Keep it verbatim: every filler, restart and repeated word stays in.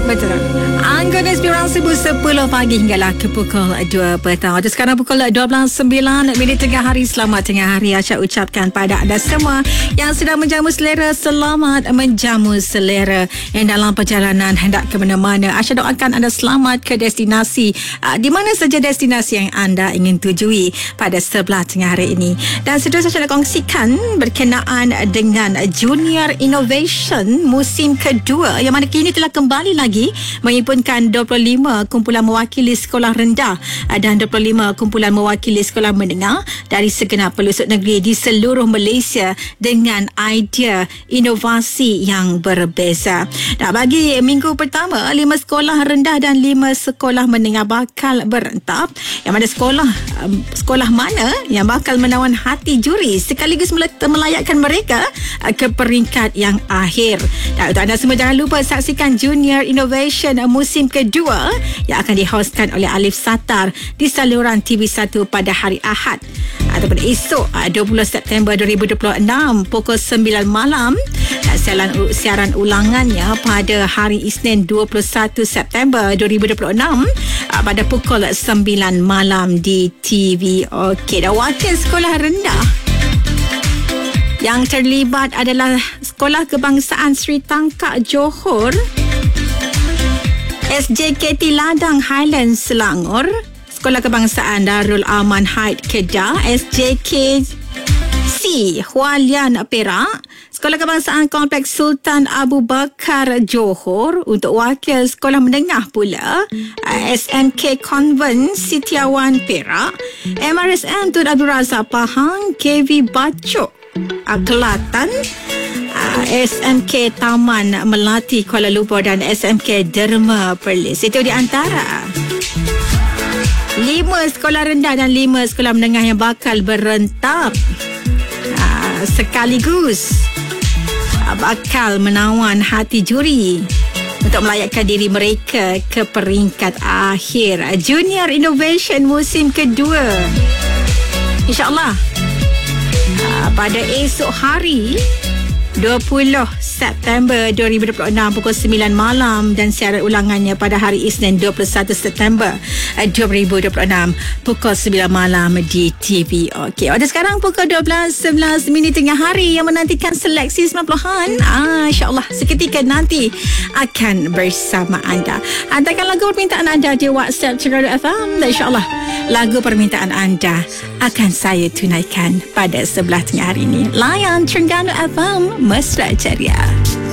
Betul. Anggota Inspirasi sepuluh pagi hinggalah ke pukul dua petang. Jadi sekarang pukul dua belas sembilan minit tengah hari. Selamat tengah hari. Aisyah ucapkan pada anda semua yang sedang menjamu selera, selamat menjamu selera. Yang dalam perjalanan hendak ke mana-mana, Aisyah doakan anda selamat ke destinasi uh, di mana saja destinasi yang anda ingin tujui pada sebelah tengah hari ini. Dan seterusnya saya nak kongsikan berkenaan dengan Junior Innovation musim kedua yang mana kini telah kembali lagi menghimpunkan dua puluh lima kumpulan mewakili sekolah rendah dan dua puluh lima kumpulan mewakili sekolah menengah dari segenap pelosok negeri di seluruh Malaysia dengan idea inovasi yang berbeza. Nah, bagi minggu pertama, lima sekolah rendah dan lima sekolah menengah bakal berentap, yang mana sekolah sekolah mana yang bakal menawan hati juri sekaligus melayakkan mereka ke peringkat yang akhir. Dan untuk anda semua, jangan lupa saksikan Junior Innovation musim kedua yang akan dihostkan oleh Alif Satar di saluran T V satu pada hari Ahad ataupun esok dua puluh September dua ribu dua puluh enam pukul sembilan malam. Siaran, siaran ulangannya pada hari Isnin dua puluh satu September dua ribu dua puluh enam pada pukul sembilan malam di T V. Okey, dan wakil sekolah rendah yang terlibat adalah Sekolah Kebangsaan Sri Tangkak Johor, S J K T Ladang Highlands Selangor, Sekolah Kebangsaan Darul Aman Haid Kedah, S J K C Hualian Perak, Sekolah Kebangsaan Kompleks Sultan Abu Bakar Johor. Untuk wakil sekolah menengah pula, S M K Convent Sitiawan Perak, M R S M Tun Abdul Razak Pahang, K V Bacok Kelatan, S M K Taman Melati Kuala Lumpur dan S M K Derma Perlis. Itu di antara lima sekolah rendah dan lima sekolah menengah yang bakal berentap uh, sekaligus uh, bakal menawan hati juri untuk melayakkan diri mereka ke peringkat akhir Junior Innovation musim kedua. InsyaAllah uh, pada esok hari dua puluh September dua ribu dua puluh enam pukul sembilan malam dan siaran ulangannya pada hari Isnin dua puluh satu September dua ribu dua puluh enam pukul sembilan malam di T V. Okey, pada sekarang pukul dua belas sebelas minit tengah hari yang menantikan seleksi sembilan puluhan. Ah, insya-Allah seketika nanti akan bersama anda. Hantarkan lagu permintaan anda di WhatsApp Terengganu F M dan insya-Allah lagu permintaan anda akan saya tunaikan pada sebelah tengah hari ini. Layan Terengganu F M Mesra Ceria.